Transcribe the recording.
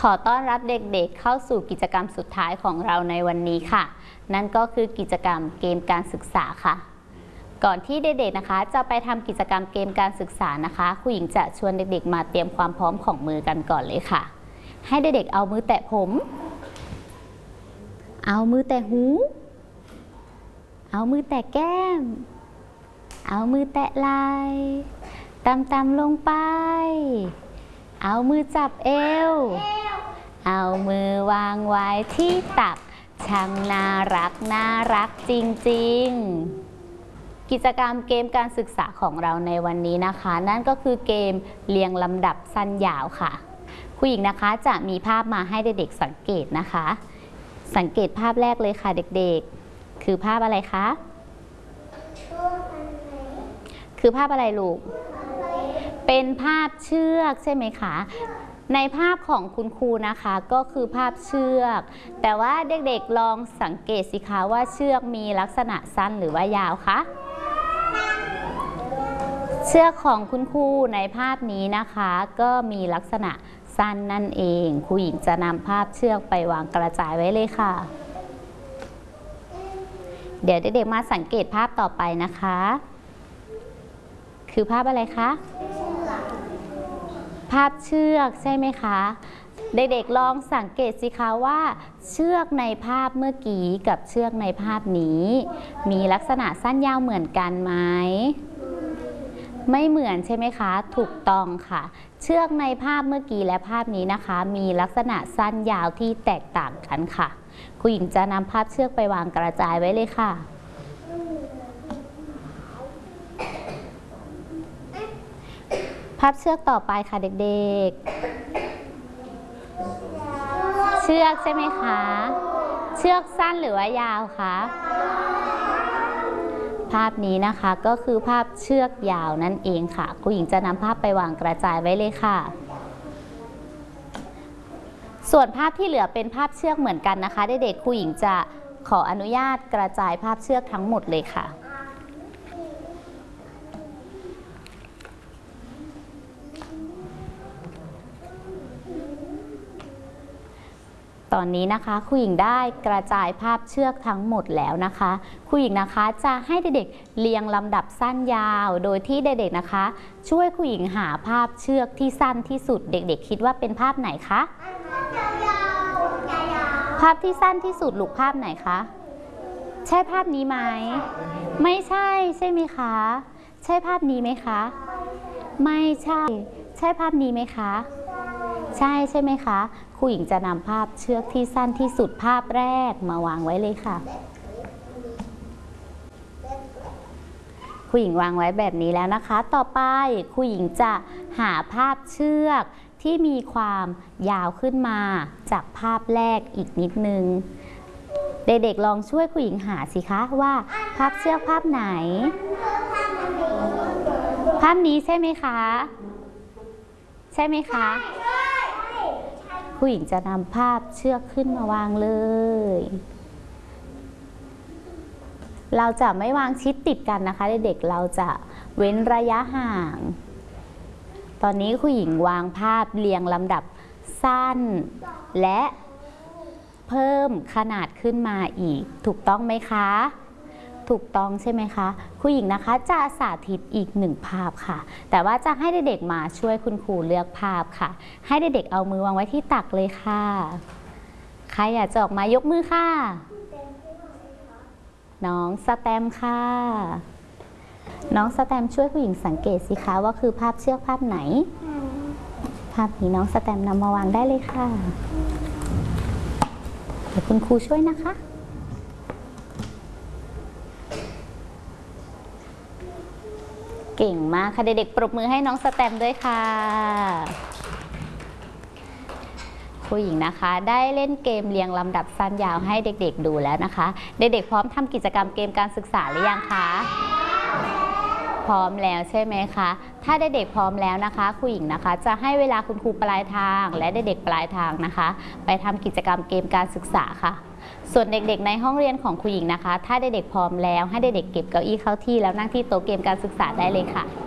ขอต้อนรับเด็กๆเข้าสู่กิจกรรมสุดท้ายของเราในวันนี้ค่ะนั่นก็คือกิจกรรมเกมการศึกษาค่ะก่อนที่เด็กๆนะคะจะไปทำกิจกรรมเกมการศึกษานะคะครูหญิงจะชวนเด็กๆมาเตรียมความพร้อมของมือกันก่อนเลยค่ะให้เด็กๆเอามือแตะผมเอามือแตะหูเอามือแตะแก้มเอามือแตะไหล่ต่ำๆลงไปเอามือจับเอวเอามือวางไว้ที่ตักช่างน่ารักจริงๆกิจกรรมเกมการศึกษาของเราในวันนี้นะคะนั่นก็คือเกมเรียงลำดับสั้นยาวค่ะครูหญิงนะคะจะมีภาพมาให้เด็กๆสังเกตนะคะสังเกตภาพแรกเลยค่ะเด็กๆคือภาพอะไรคะคือภาพอะไรลูกเป็นภาพเชือกใช่ไหมคะในภาพของคุณครูนะคะก็คือภาพเชือกแต่ว่าเด็กๆลองสังเกตสิคะว่าเชือกมีลักษณะสั้นหรือว่ายาวคะเชือกของคุณครูในภาพนี้นะคะก็มีลักษณะสั้นนั่นเองครูหญิงจะนำภาพเชือกไปวางกระจายไว้เลยค่ะเดี๋ยวเด็กๆมาสังเกตภาพต่อไปนะคะคือภาพอะไรคะภาพเชือกใช่ไหมคะเด็กๆลองสังเกตสิคะว่าเชือกในภาพเมื่อกี้กับเชือกในภาพนี้มีลักษณะสั้นยาวเหมือนกันไหมไม่เหมือนใช่ไหมคะถูกต้องค่ะเชือกในภาพเมื่อกี้และภาพนี้นะคะมีลักษณะสั้นยาวที่แตกต่างกันค่ะครูหญิงจะนำภาพเชือกไปวางกระจายไว้เลยค่ะภาพเชือกต่อไปค่ะเด็กๆเชือกใช่ไหมคะเชือกสั้นหรือว่ายาวคะภาพนี้นะคะก็คือภาพเชือกยาวนั่นเองค่ะครูหญิงจะนำภาพไปวางกระจายไว้เลยค่ะส่วนภาพที่เหลือเป็นภาพเชือกเหมือนกันนะคะเด็กๆครูหญิงจะขออนุญาตกระจายภาพเชือกทั้งหมดเลยค่ะตอนนี้นะคะครูหญิงได้กระจายภาพเชือกทั้งหมดแล้วนะคะครูหญิงนะคะจะให้เด็กๆเรียงลำดับสั้นยาวโดยที่เด็กๆนะคะช่วยครูหญิงหาภาพเชือกที่สั้นที่สุดเด็กๆคิดว่าเป็นภาพไหนคะภาพที่สั้นที่สุดลูกภาพไหนคะใช่ภาพนี้ไหมไม่ใช่ใช่ไหมคะใช่ภาพนี้ไหมคะไม่ใช่ใช่ภาพนี้ไหมคะใช่ไหมคะครูหญิงจะนำภาพเชือกที่สั้นที่สุดภาพแรกมาวางไว้เลยค่ะครูหญิงวางไว้แบบนี้แล้วนะคะต่อไปครูหญิงจะหาภาพเชือกที่มีความยาวขึ้นมาจากภาพแรกอีกนิดนึงเด็กๆลองช่วยครูหญิงหาสิคะว่าภาพเชือกภาพไหนภาพนี้ใช่ไหมคะใช่ไหมคะครูหญิงจะนำภาพเชือกขึ้นมาวางเลยเราจะไม่วางชิดติดกันนะคะเด็กๆเราจะเว้นระยะห่างตอนนี้ครูหญิงวางภาพเรียงลำดับสั้นและเพิ่มขนาดขึ้นมาอีกถูกต้องไหมคะถูกต้องใช่ไหมคะครูหญิงนะคะจะสาธิตอีกหนึ่งภาพค่ะแต่ว่าจะให้เด็กๆมาช่วยคุณครูเลือกภาพค่ะให้เด็กๆเอามือวางไว้ที่ตักเลยค่ะใครอยากจะออกมายกมือค่ะน้องสแตมค่ะน้องสแตมช่วยครูหญิงสังเกตสิคะว่าคือภาพเชือกภาพไหนภาพนี้น้องสแตมนำมาวางได้เลยค่ะเดี๋ยวคุณครูช่วยนะคะเก่งมากค่ะเด็กๆปรบมือให้น้องสแตมด้วยค่ะครูหญิงนะคะได้เล่นเกมเรียงลำดับสั้นยาวให้เด็กๆดูแล้วนะคะเด็กๆพร้อมทำกิจกรรมเกมการศึกษาหรือยังคะพร้อมแล้วใช่ไหมคะถ้าเด็กๆพร้อมแล้วนะคะครูหญิงนะคะจะให้เวลาคุณครูปลายทางและเด็กๆปลายทางนะคะไปทำกิจกรรมเกมการศึกษาค่ะส่วนเด็กๆในห้องเรียนของครูหญิงนะคะถ้าเด็กๆพร้อมแล้วให้เด็กๆเก็บเก้าอี้เข้าที่แล้วนั่งที่โต๊ะเกมการศึกษาได้เลยค่ะ